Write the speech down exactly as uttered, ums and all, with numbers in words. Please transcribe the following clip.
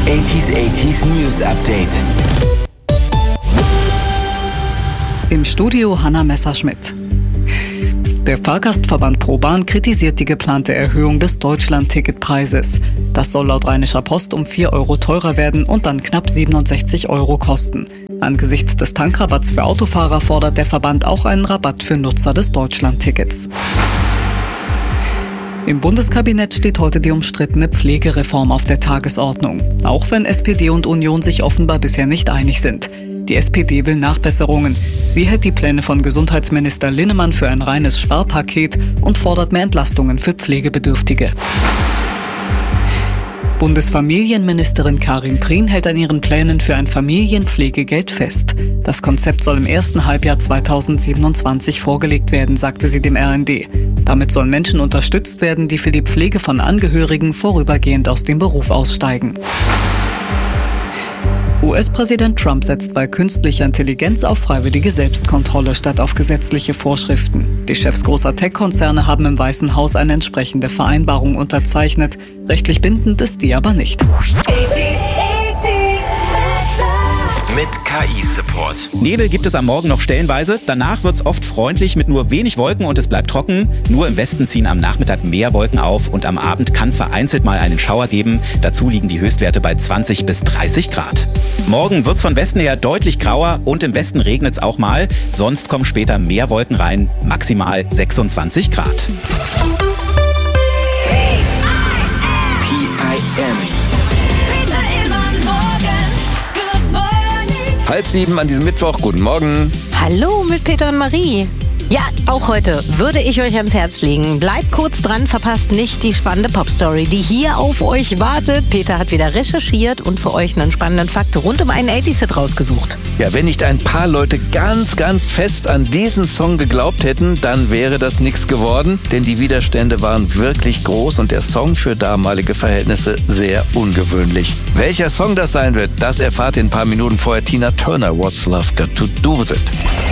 achtziger achtziger News Update. Im Studio Hanna Messerschmidt. Der Fahrgastverband ProBahn kritisiert die geplante Erhöhung des Deutschland-Ticketpreises. Das soll laut Rheinischer Post um vier Euro teurer werden und dann knapp siebenundsechzig Euro kosten. Angesichts des Tankrabatts für Autofahrer fordert der Verband auch einen Rabatt für Nutzer des Deutschland-Tickets. Im Bundeskabinett steht heute die umstrittene Pflegereform auf der Tagesordnung, auch wenn S P D und Union sich offenbar bisher nicht einig sind. Die S P D will Nachbesserungen. Sie hält die Pläne von Gesundheitsminister Linnemann für ein reines Sparpaket und fordert mehr Entlastungen für Pflegebedürftige. Bundesfamilienministerin Karin Prien hält an ihren Plänen für ein Familienpflegegeld fest. Das Konzept soll im ersten Halbjahr zweitausendsiebenundzwanzig vorgelegt werden, sagte sie dem R N D. Damit sollen Menschen unterstützt werden, die für die Pflege von Angehörigen vorübergehend aus dem Beruf aussteigen. U S-Präsident Trump setzt bei künstlicher Intelligenz auf freiwillige Selbstkontrolle statt auf gesetzliche Vorschriften. Die Chefs großer Tech-Konzerne haben im Weißen Haus eine entsprechende Vereinbarung unterzeichnet. Rechtlich bindend ist die aber nicht. Mit K I-Support. Nebel gibt es am Morgen noch stellenweise. Danach wird es oft freundlich mit nur wenig Wolken und es bleibt trocken. Nur im Westen ziehen am Nachmittag mehr Wolken auf und am Abend kann es vereinzelt mal einen Schauer geben. Dazu liegen die Höchstwerte bei zwanzig bis dreißig Grad. Morgen wird es von Westen her deutlich grauer und im Westen regnet es auch mal. Sonst kommen später mehr Wolken rein, maximal sechsundzwanzig Grad. P I M. Halb sieben an diesem Mittwoch. Guten Morgen. Hallo mit Peter und Marie. Ja, auch heute würde ich euch ans Herz legen. Bleibt kurz dran, verpasst nicht die spannende Popstory, die hier auf euch wartet. Peter hat wieder recherchiert und für euch einen spannenden Fakt rund um einen achtziger-Hit rausgesucht. Ja, wenn nicht ein paar Leute ganz, ganz fest an diesen Song geglaubt hätten, dann wäre das nichts geworden. Denn die Widerstände waren wirklich groß und der Song für damalige Verhältnisse sehr ungewöhnlich. Welcher Song das sein wird, das erfahrt ihr in ein paar Minuten vorher. Tina Turner, What's Love Got to Do With It?